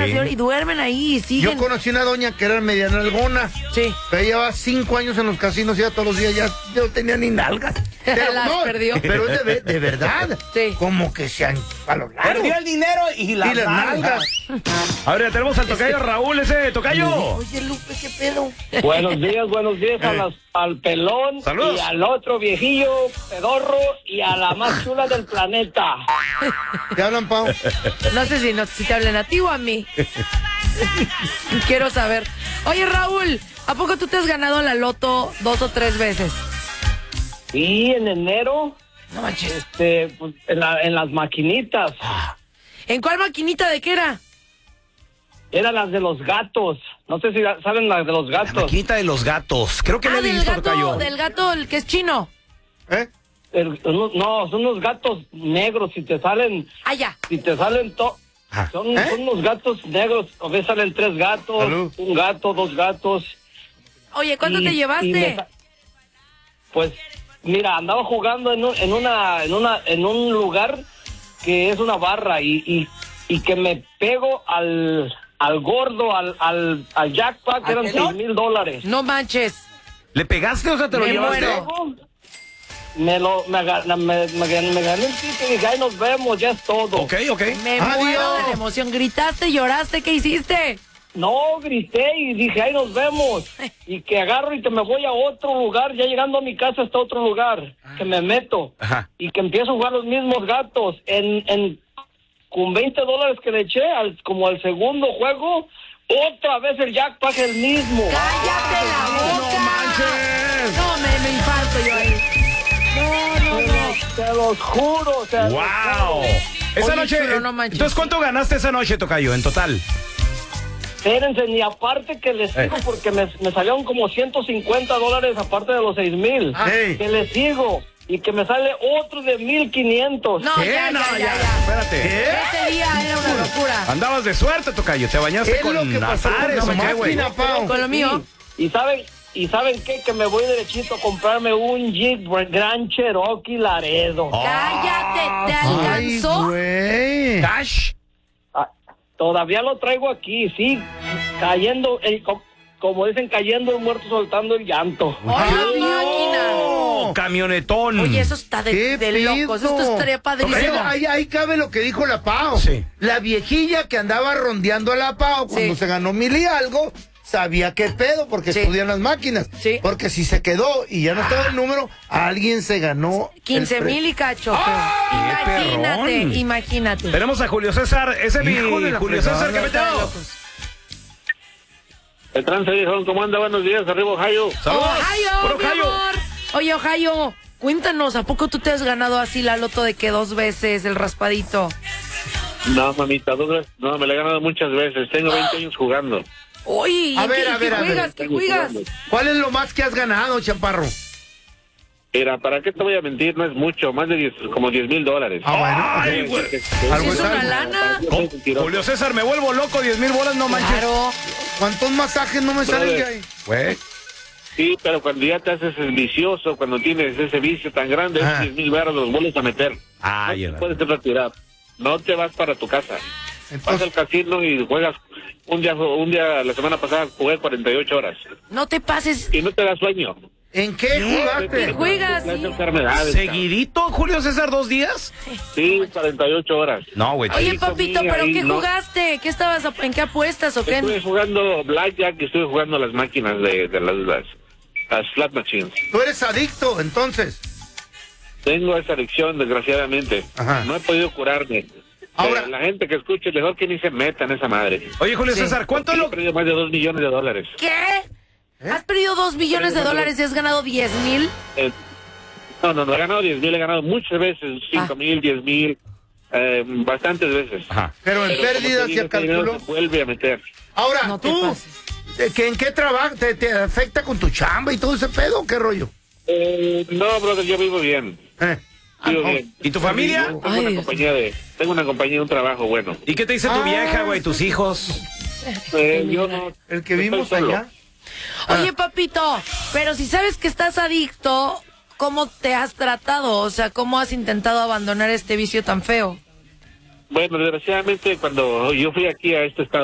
señora, y duermen ahí y siguen. Yo conocí una doña que era mediana algona. Sí. Pero ella llevaba 5 años en los casinos, ya todos los días ya no tenía ni nalgas. Pero Las perdió. Pero es de verdad. Sí. Como que se han a lo largo. Perdió el dinero y las nalgas. Ahora ya tenemos al tocayo Raúl, ese tocayo. Oye, Lupe, ¿qué pedo? Buenos días al pelón. Saludos. Y al otro viejillo pedorro y a la más chula del planeta. ¿Te hablan, Pau? No sé si te hablan a ti o a mí. Quiero saber. Oye, Raúl, ¿a poco tú te has ganado la loto 2 o 3 veces? Sí, en enero, No manches. pues, en las maquinitas. ¿En cuál maquinita de qué era? Eran las de los gatos. No sé si saben las de los La gatos. maquinita de los gatos. Creo que le he visto, tocayo. Del gato, el que es chino. ¿Eh? No, son unos gatos negros. Si te salen Ya. son unos gatos negros. A veces salen 3 gatos, Salud. 1 gato, 2 gatos. Oye, ¿cuánto Y- te y llevaste? Pues, mira, andaba jugando en un lugar que es una barra y que me pego al gordo, al jackpot, que eran $6,000. No manches. ¿Le pegaste o sea te lo Me llevaste? muero. Me gané el ticket y dije, ahí nos vemos, ya es todo. Ok. Me Adiós. muero de la emoción. ¿Gritaste, lloraste? ¿Qué hiciste? No, grité y dije, ahí nos vemos. Y que agarro y que me voy a otro lugar, ya llegando a mi casa hasta otro lugar, que me meto. Ajá. Y que empiezo a jugar los mismos gatos. Con $20 que le eché, como al segundo juego, otra vez el jackpot el mismo. ¡Cállate la boca! ¡No manches! No, me infarto yo ahí. No. Te los juro. ¡Wow! Esa Oye, noche. chulo, no manches. Entonces, ¿cuánto ganaste esa noche, tocayo, en total? Espérense, ni aparte que les sigo, porque me salieron como $150 aparte de los 6,000. Hey. Que les sigo. Y que me sale otro de 1,500. No, ¿Qué? ya. Espérate. Ese día era una locura. Andabas de suerte, tocayo. Te bañaste Es lo que con pasó azares, con ¿o la qué, güey? máquina, Pau. Con lo mío. ¿Y saben qué? Que me voy derechito a comprarme un Jeep Grand Cherokee Laredo. Cállate, ¿te Ay, alcanzó? güey. Cash. Todavía lo traigo aquí, sí. Cayendo, como dicen, cayendo el muerto, soltando el llanto. ¡Hola, máquina! ¡Oh, camionetón! Oye, eso está ¿Qué de locos. pido? Esto estaría padrísimo. Ahí cabe lo que dijo la Pau. Sí. La viejilla que andaba rondeando a la Pau cuando Sí. se ganó 1,000 y algo, sabía qué pedo porque Sí. estudian las máquinas. Sí. Porque si se quedó y ya no estaba el número, alguien se ganó. 15,000 y cacho. ¡Qué perrón! Imagínate. Tenemos a Julio César. Ese es mi Hijo de la Julio fregada. César, ¿qué Está de metió? locos. El trance, viejón, ¿cómo anda? Buenos días, arriba, Ohio. ¡Saludos! Ohio, ¡Por mi Ohio! amor. Oye, Ohio, cuéntanos, ¿a poco tú te has ganado así la loto de que 2 veces el raspadito? No, mamita, no, me la he ganado muchas veces. Tengo 20 años jugando. Oye, A ver, ¿qué juegas? ¿Qué juegas? ¿Cuál es lo más que has ganado, Chaparro? Mira, ¿para qué te voy a mentir? No es mucho, más de como $10,000. ¡Ay, ok. güey! Algo ¿Es es una algo. lana? Julio César, me vuelvo loco, 10,000 bolas, no manches. Claro. ¿Cuántos masajes no me salen de ahí? Güey. Sí, pero cuando ya te haces el vicioso, cuando tienes ese vicio tan grande, Ah. 10,000 baros los vuelves a meter. Ay, No te puedes retirar. No te vas para tu casa. Vas Entonces, al casino y juegas. Un día, la semana pasada jugué 48 horas. No te pases. Y no te da sueño. ¿en qué jugaste? ¿Qué juegas? Las Sí. enfermedades. ¿Seguidito, Julio César, 2 días? Sí, 48 horas. No, güey. Oye, Ahí papito, comí, ¿pero ahí qué no. jugaste? ¿Qué en qué apuestas o qué? Estuve jugando Blackjack y estuve jugando las máquinas de las slot machines. Tú eres adicto, entonces. Tengo esa adicción, desgraciadamente. Ajá. No he podido curarme. Ahora- La gente que escuche, mejor que ni se meta en esa madre. Oye, Julio Sí. César, ¿cuánto es He lo perdido más de $2 millones. ¿Qué? ¿Has perdido $2 millones y has ganado 10,000? No, he ganado 10,000, he ganado muchas veces, 5,000, 10,000, bastantes veces. Ajá. Pero en Pero como pérdidas te digo, ya ese dinero calculó. se vuelve a meter. Ahora, No te tú, pases. ¿en qué trabajas? ¿Te afecta con tu chamba y todo ese pedo o qué rollo? No, brother, yo vivo bien. Vivo no. bien. ¿Y tu familia? Tengo Ay, una Dios tengo una compañía, un trabajo bueno. ¿Y qué te dice tu vieja, güey, tus hijos? Yo no. El que estoy vimos solo. allá. Oye, papito, pero si sabes que estás adicto, ¿cómo te has tratado? O sea, ¿cómo has intentado abandonar este vicio tan feo? Bueno, desgraciadamente, cuando yo fui aquí a este estado,